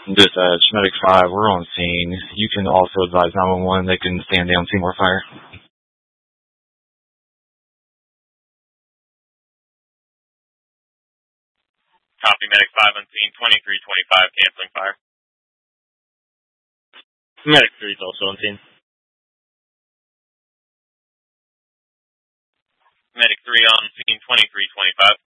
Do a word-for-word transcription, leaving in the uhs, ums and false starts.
Dispatch, Medic five, we're on scene. You can also advise nine one one, they can stand down, see more fire. Copy, Medic five on scene, twenty-three twenty-five, canceling fire. Medic three is also on scene. Medic three on scene, twenty-three twenty-five.